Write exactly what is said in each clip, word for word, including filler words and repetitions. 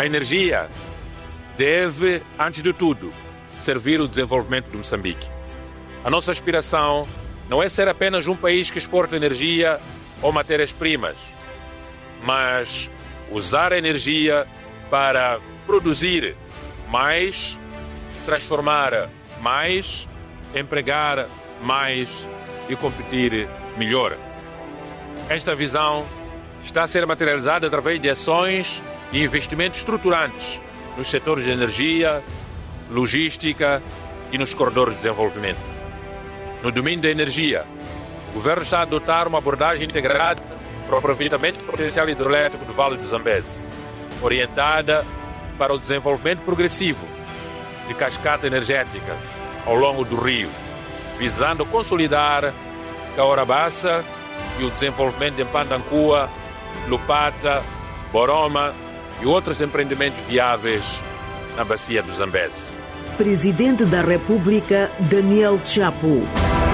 A energia deve, antes de tudo, servir o desenvolvimento de Moçambique. A nossa aspiração não é ser apenas um país que exporta energia ou matérias-primas, mas usar a energia para produzir mais, transformar mais, empregar mais e competir melhor. Esta visão está a ser materializada através de ações e investimentos estruturantes nos setores de energia, logística e nos corredores de desenvolvimento. No domínio da energia, o governo está a adotar uma abordagem integrada para o aproveitamento do potencial hidroelétrico do Vale do Zambeze, orientada para o desenvolvimento progressivo de cascata energética ao longo do rio, visando consolidar Caorabassa e o desenvolvimento de Mpandancua, Lupata, Boroma e outros empreendimentos viáveis na bacia do Zambeze. Presidente da República, Daniel Chapo.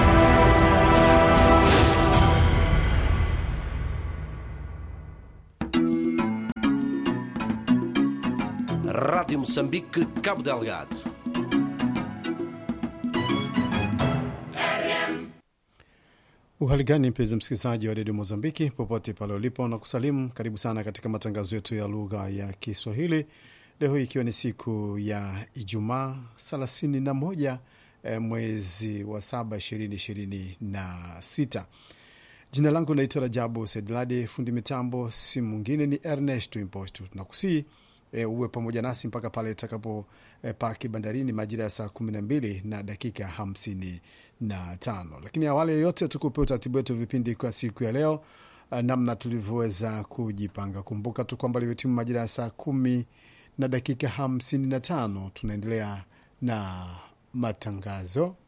Rádio Moçambique, Cabo Delgado. Uhali gani mpenzi msikilizaji wa redio Mozambiki popote pale ulipo, na kusalimu karibu sana katika matangazo yetu ya lugha ya Kiswahili. Leo ikiwa ni siku ya Ijumaa thelathini na moja eh, mwezi wa saba ishirini ishirini na sita. Jina langu naitwa Rajabu Sedlade, fundi mitambo si mwingine ni Ernest Imposto. Tunakusii e, uwe pamoja nasi mpaka pale tutakapo e, paki bandarini majira ya saa kumi na mbili na dakika hamsini na tano. Lakini awali yote tukupe utaratibu wetu vipindi kwa siku ya leo, namna tulivyoweza kujipanga. Kumbuka tu kwamba liwetimu majira ya saa kumi na dakika hamsini na tano tunaendelea na matangazo